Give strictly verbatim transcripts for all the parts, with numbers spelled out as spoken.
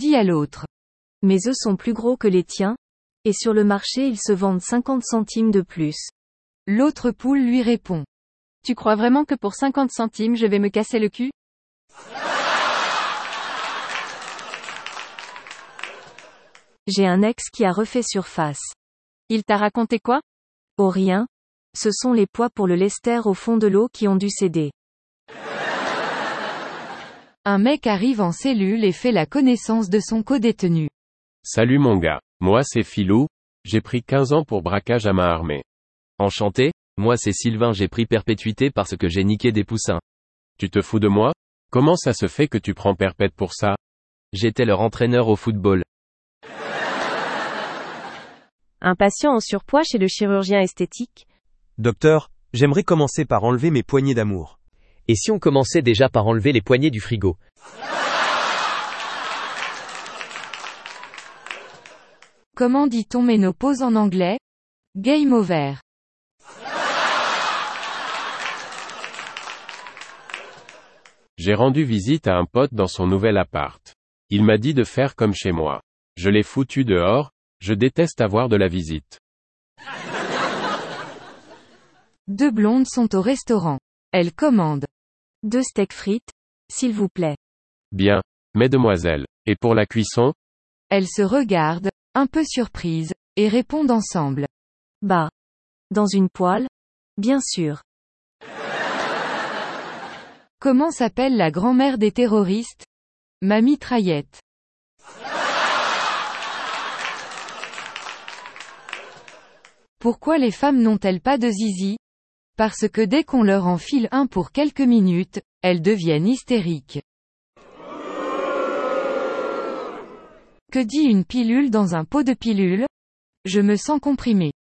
dit à l'autre. Mes œufs sont plus gros que les tiens, et sur le marché ils se vendent cinquante centimes de plus. L'autre poule lui répond. Tu crois vraiment que pour cinquante centimes je vais me casser le cul? J'ai un ex qui a refait surface. Il t'a raconté quoi? Oh rien. Ce sont les poids pour le lester au fond de l'eau qui ont dû céder. Un mec arrive en cellule et fait la connaissance de son codétenu. Salut mon gars, moi c'est Philou, j'ai pris quinze ans pour braquage à main armée. Enchanté, moi c'est Sylvain, j'ai pris perpétuité parce que j'ai niqué des poussins. Tu te fous de moi? Comment ça se fait que tu prends perpète pour ça? J'étais leur entraîneur au football. Un patient en surpoids chez le chirurgien esthétique. Docteur, j'aimerais commencer par enlever mes poignées d'amour. Et si on commençait déjà par enlever les poignées du frigo? Comment dit-on ménopause en anglais? Game over. J'ai rendu visite à un pote dans son nouvel appart. Il m'a dit de faire comme chez moi. Je l'ai foutu dehors, je déteste avoir de la visite. Deux blondes sont au restaurant. Elles commandent. Deux steaks frites, s'il vous plaît. Bien, mesdemoiselles. Et pour la cuisson? Elles se regardent, un peu surprises, et répondent ensemble. Bah. Dans une poêle? Bien sûr. Comment s'appelle la grand-mère des terroristes? Ma mitraillette. Pourquoi les femmes n'ont-elles pas de zizi? Parce que dès qu'on leur enfile un pour quelques minutes, elles deviennent hystériques. Que dit une pilule dans un pot de pilule? Je me sens comprimé.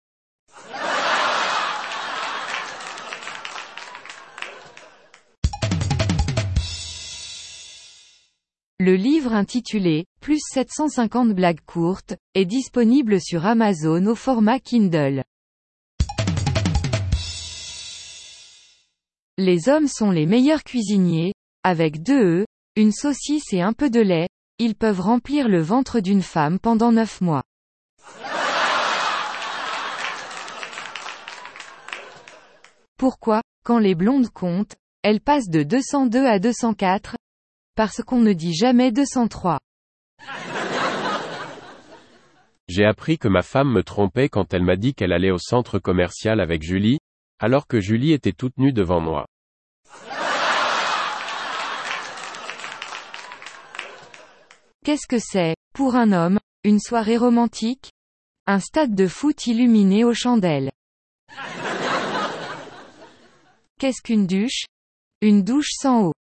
Le livre intitulé « Plus sept cent cinquante blagues courtes » est disponible sur Amazon au format Kindle. Les hommes sont les meilleurs cuisiniers. Avec deux œufs, une saucisse et un peu de lait, ils peuvent remplir le ventre d'une femme pendant neuf mois. Pourquoi, quand les blondes comptent, elles passent de deux cent deux à deux cent quatre? Parce qu'on ne dit jamais deux cent trois. J'ai appris que ma femme me trompait quand elle m'a dit qu'elle allait au centre commercial avec Julie, alors que Julie était toute nue devant moi. Qu'est-ce que c'est, pour un homme, une soirée romantique? Un stade de foot illuminé aux chandelles. Qu'est-ce qu'une douche? Une douche sans eau.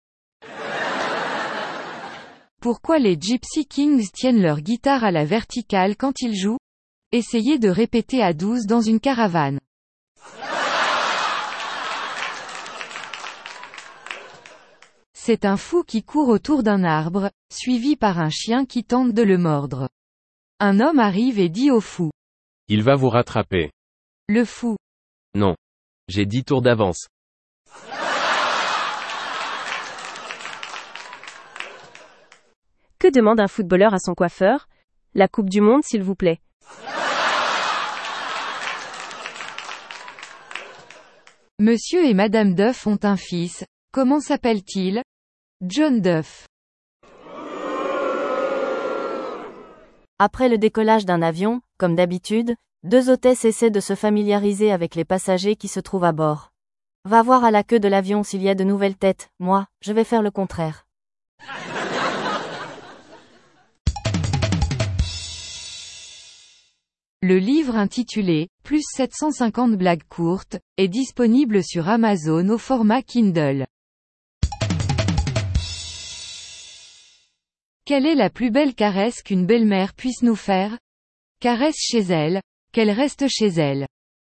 Pourquoi les Gypsy Kings tiennent leur guitare à la verticale quand ils jouent? Essayez de répéter à douze dans une caravane. C'est un fou qui court autour d'un arbre, suivi par un chien qui tente de le mordre. Un homme arrive et dit au fou. Il va vous rattraper. Le fou. Non. J'ai dix tours d'avance. Que demande un footballeur à son coiffeur? La Coupe du Monde, s'il vous plaît. Monsieur et Madame Duff ont un fils. Comment s'appelle-t-il? John Duff. Après le décollage d'un avion, comme d'habitude, deux hôtesses essaient de se familiariser avec les passagers qui se trouvent à bord. Va voir à la queue de l'avion s'il y a de nouvelles têtes, moi, je vais faire le contraire. Le livre intitulé « Plus sept cent cinquante blagues courtes » est disponible sur Amazon au format Kindle. Quelle est la plus belle caresse qu'une belle-mère puisse nous faire? Caresse chez elle, qu'elle reste chez elle.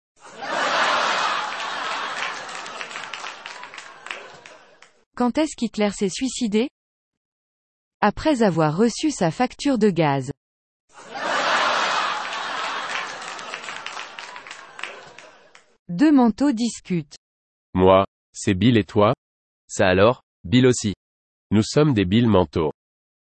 Quand est-ce qu'Hitler s'est suicidé? Après avoir reçu sa facture de gaz. Deux manteaux discutent. Moi, c'est Bill et toi? Ça alors, Bill aussi. Nous sommes des Bill manteaux.